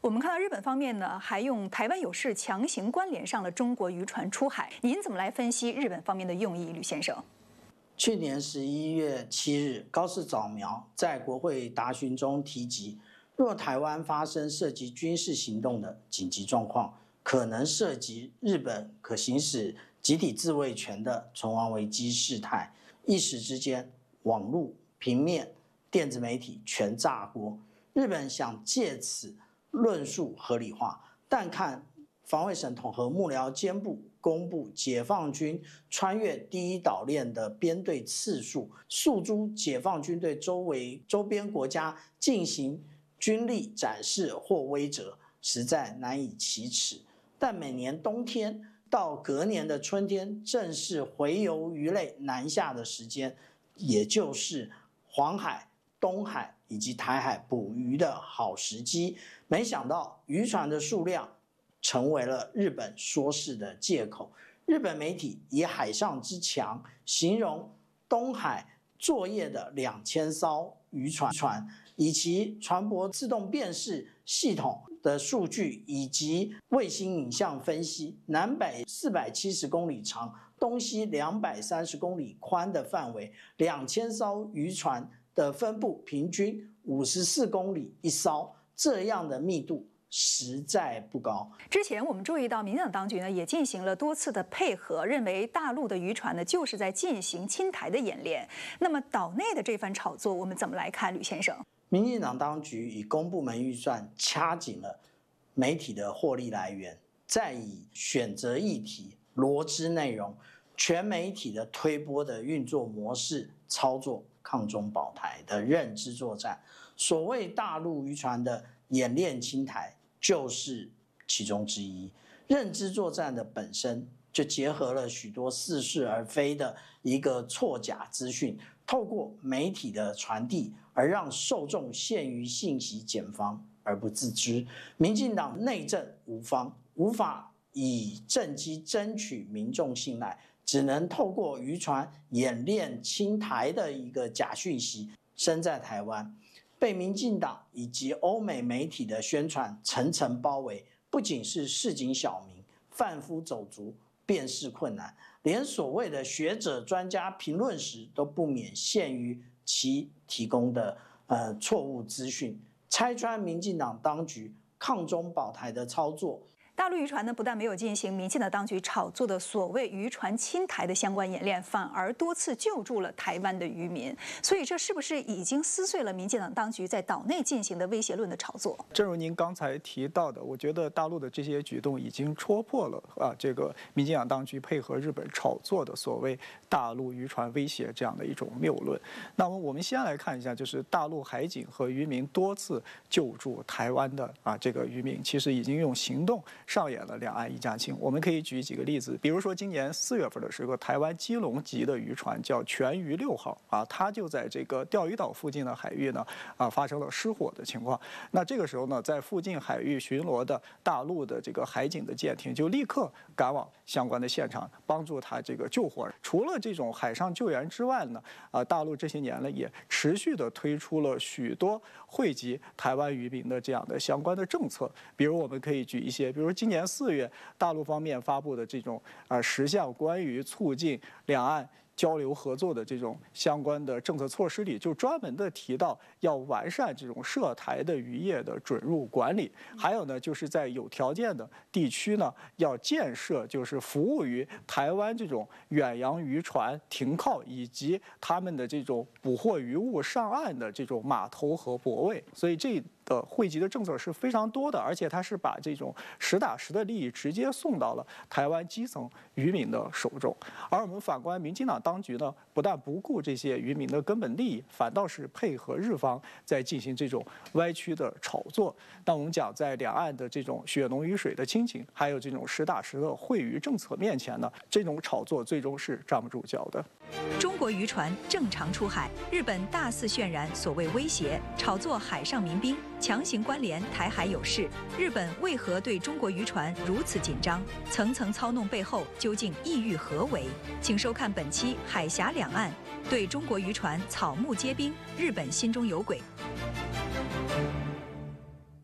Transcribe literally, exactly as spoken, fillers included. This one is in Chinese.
我们看到日本方面呢，还用台湾有事强行关联上了中国渔船出海。您怎么来分析日本方面的用意，吕先生？ 去年十一月七日，高市早苗在国会答询中提及，若台湾发生涉及军事行动的紧急状况，可能涉及日本可行使集体自卫权的存亡危机事态，一时之间，网络、平面、电子媒体全炸锅。日本想借此论述合理化，但看防卫省统合幕僚监部公布解放军穿越第一岛链的编队次数，诉诸解放军对周围周边国家进行军力展示或威慑，实在难以启齿。但每年冬天到隔年的春天，正是洄游鱼类南下的时间，也就是黄海、东海以及台海捕鱼的好时机。没想到渔船的数量成为了日本说事的借口。日本媒体以海上之强形容东海作业的两千艘渔船，以其船舶自动辨识系统的数据以及卫星影像分析，南北四百七十公里长，东西两百三十公里宽的范围，两千艘渔船的分布平均五十四公里一艘，这样的密度实在不高。 之前我们注意到，民进党当局呢也进行了多次的配合，认为大陆的渔船呢就是在进行侵台的演练。那么岛内的这番炒作，我们怎么来看，吕先生？ 民进党当局以公部门预算掐紧了媒体的获利来源，再以选择议题、罗织内容、全媒体的推播的运作模式操作抗中保台的认知作战。所谓大陆渔船的演练侵台就是其中之一。认知作战的本身就结合了许多似是而非的一个错假资讯，透过媒体的传递而让受众陷于信息茧房而不自知。民进党内政无方，无法以政绩争取民众信赖，只能透过渔船演练侵台的一个假讯息，身在台湾，被民进党以及欧美媒体的宣传层层包围，不仅是市井小民、贩夫走卒辨识困难，连所谓的学者专家评论时都不免陷于其提供的呃错误资讯，拆穿民进党当局抗中保台的操作。 大陆渔船呢，不但没有进行民进党当局炒作的所谓渔船侵台的相关演练，反而多次救助了台湾的渔民。所以，这是不是已经撕碎了民进党当局在岛内进行的威胁论的炒作？ 正如您刚才提到的，我觉得大陆的这些举动已经戳破了啊，这个民进党当局配合日本炒作的所谓大陆渔船威胁这样的一种谬论。那么，我们先来看一下，就是大陆海警和渔民多次救助台湾的啊这个渔民，其实已经用行动上演了两岸一家亲。我们可以举几个例子，比如说今年四月份的时候，台湾基隆籍的渔船叫全渔六号啊，它就在这个钓鱼岛附近的海域呢啊发生了失火的情况。那这个时候呢，在附近海域巡逻的大陆的这个海警的舰艇就立刻赶往相关的现场，帮助他这个救火。除了这种海上救援之外呢，啊，大陆这些年呢也持续的推出了许多惠及台湾渔民的这样的相关的政策。比如我们可以举一些，比如今年四月，大陆方面发布的这种呃十项关于促进两岸交流合作的这种相关的政策措施里，就专门的提到要完善这种涉台的渔业的准入管理，还有呢，就是在有条件的地区呢，要建设就是服务于台湾这种远洋渔船停靠以及他们的这种捕获渔物上岸的这种码头和泊位，所以这的惠及的政策是非常多的，而且它是把这种实打实的利益直接送到了台湾基层渔民的手中。而我们反观民进党当局呢，不但不顾这些渔民的根本利益，反倒是配合日方在进行这种歪曲的炒作。那我们讲，在两岸的这种血浓于水的亲情，还有这种实打实的惠渔政策面前呢，这种炒作最终是站不住脚的。 中国渔船正常出海，日本大肆渲染所谓威胁，炒作海上民兵，强行关联台海有事。日本为何对中国渔船如此紧张？层层操弄背后究竟意欲何为？请收看本期《海峡两岸》，对中国渔船草木皆兵，日本心中有鬼。